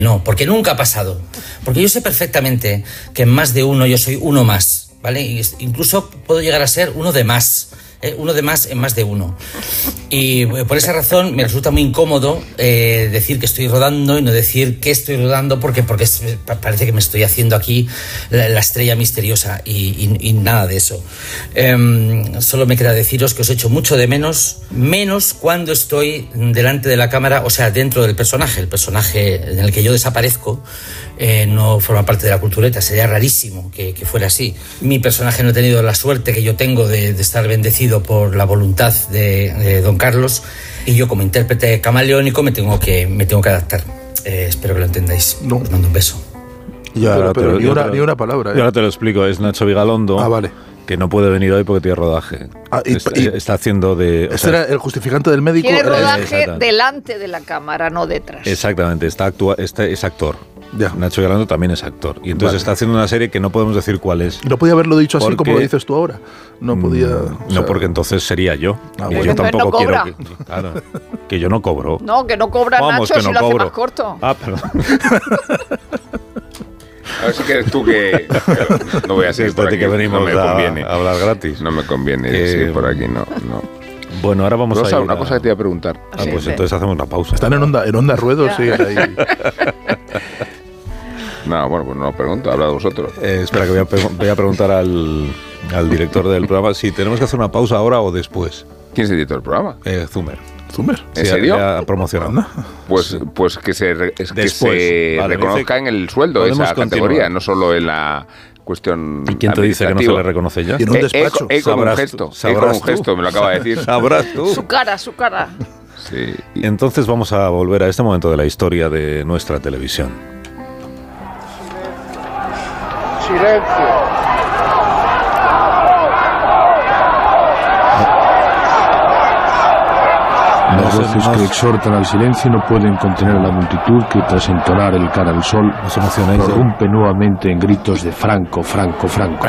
No, porque nunca ha pasado. Porque yo sé perfectamente que en más de uno yo soy uno más, ¿vale? Y incluso puedo llegar a ser uno de más en más de uno. Y por esa razón me resulta muy incómodo decir que estoy rodando y no decir que estoy rodando porque parece que me estoy haciendo aquí la estrella misteriosa y nada de eso. Solo me queda deciros que os echo mucho de menos cuando estoy delante de la cámara, o sea, dentro del personaje. El personaje en el que yo desaparezco no forma parte de la cultureta. Sería rarísimo que fuera así. Mi personaje no ha tenido la suerte que yo tengo de estar bendecido por la voluntad de don Carlos, y yo como intérprete camaleónico me tengo que adaptar. Espero que lo entendáis. No. Os mando un beso. Pero ni una palabra. Yo ahora te lo explico. Es Nacho Vigalondo. Vale. Que no puede venir hoy porque tiene rodaje. Está haciendo de... Este era el justificante del médico. Tiene rodaje delante de la cámara, no detrás. Exactamente, es actor. Ya. Nacho Vigalondo también es actor. Y entonces está haciendo una serie que no podemos decir cuál es. No podía haberlo dicho así como lo dices tú ahora. No podía... No, porque entonces sería yo. Y bueno. yo tampoco No quiero que yo no cobro. No, que no cobra. Vamos, Nacho, que si no lo cobro. hace más corto. Perdón. A ver si quieres tú que... No voy a seguir por aquí. Que venimos no me conviene. a hablar gratis. No me conviene seguir por aquí, no. Bueno, ahora vamos Rosa, a ir una cosa que te iba a preguntar. Pues entonces hacemos una pausa. Están en onda ruedo, sí. Ahí. No, bueno, pues no lo pregunto, habla de vosotros. Espera, que voy a preguntar al director del programa si tenemos que hacer una pausa ahora o después. ¿Quién es el director del programa? Zumer. ¿En serio? Ya promocionado. Pues que se Vale, reconozca en el sueldo de esa categoría, no solo en la cuestión. ¿Y quién te dice que no se le reconoce ya? Y en un despacho. Con un gesto, me lo acaba de decir. Sabrás tú. Su cara. Sí. Entonces vamos a volver a este momento de la historia de nuestra televisión. Silencio. Las voces que exhortan al silencio no pueden contener a la multitud que, tras entonar el cara al sol, prorrumpe nuevamente en gritos de Franco, Franco, Franco.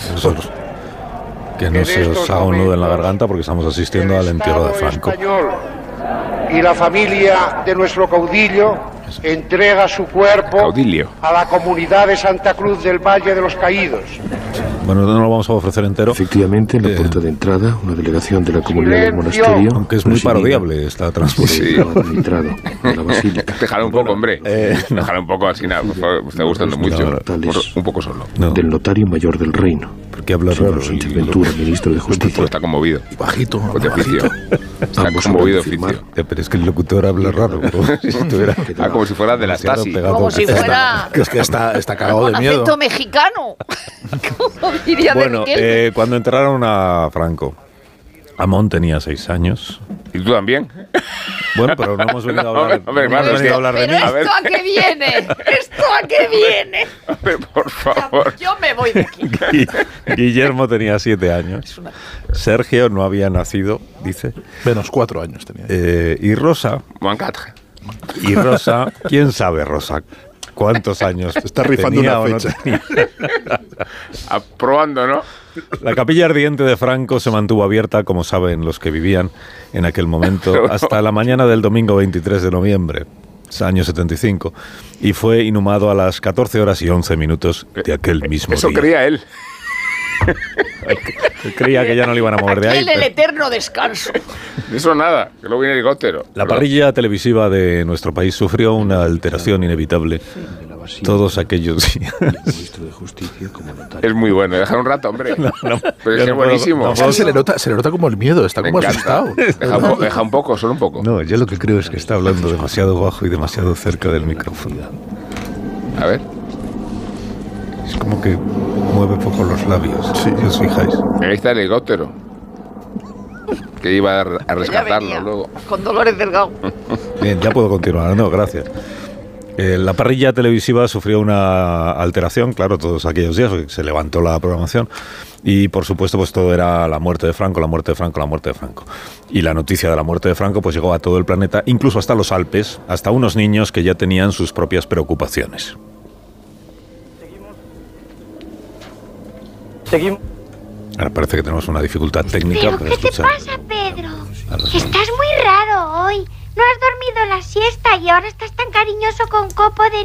Que no se os haga un nudo en la garganta porque estamos asistiendo al entierro de Franco. Y la familia de nuestro caudillo entrega su cuerpo a la comunidad de Santa Cruz del Valle de los Caídos. Bueno, no lo vamos a ofrecer entero. Efectivamente, en la puerta de entrada, una delegación de la comunidad del monasterio. Aunque es muy parodiable esta transposición. Déjalo un poco, hombre. Déjalo un poco así, nada, por favor, me está gustando mucho. Un poco solo. Del notario mayor del reino. ¿Por qué habla raro? Sánchez Ventura, ministro de Justicia. Está conmovido. Bajito. De oficio. Está conmovido oficio. Pero es que el locutor habla raro. Como si fuera de la Stasi. Como si fuera... Es que está cagado de miedo. Acento mexicano. Bueno, cuando enterraron a Franco, Amón tenía 6 años. ¿Y tú también? Bueno, pero no hemos venido a hablar, de mí. ¿Esto a qué viene? ¿Esto a qué viene? A ver, por favor. Yo me voy de aquí. Guillermo tenía 7 años. Sergio no había nacido, dice. Menos 4 años tenía. Y Rosa... Y Rosa, ¿quién sabe, Rosa? ¿Cuántos años? Está rifando una fecha. Aprobando, ¿no? La capilla ardiente de Franco se mantuvo abierta, como saben los que vivían en aquel momento, hasta la mañana del domingo 23 de noviembre, año 75, y fue inhumado a las 14 horas y 11 minutos de aquel mismo día. Eso creía él. Creía que ya no le iban a mover de ahí. El eterno descanso. Eso nada, que luego viene el helicóptero. La parrilla televisiva de nuestro país sufrió una alteración inevitable todos aquellos días. Es muy bueno, dejar un rato, hombre. Pero es que es buenísimo. Se le nota como el miedo, está como asustado. Deja un poco, solo un poco. No, yo lo que creo es que está hablando demasiado bajo y demasiado cerca del micrófono. A ver. Es como que mueve poco los labios, si os fijáis. Ahí está el helicóptero. Que iba a rescatarlo luego. Con Dolores Delgado. Bien, ya puedo continuar. No, gracias. La parrilla televisiva sufrió una alteración, claro, todos aquellos días, se levantó la programación y, por supuesto, pues todo era la muerte de Franco, la muerte de Franco, la muerte de Franco. Y la noticia de la muerte de Franco pues llegó a todo el planeta, incluso hasta los Alpes, hasta unos niños que ya tenían sus propias preocupaciones. Seguimos. Ahora parece que tenemos una dificultad técnica. ¿Pero qué te pasa, Pedro? Estás muy raro hoy. No has dormido la siesta y ahora estás tan cariñoso con Copo de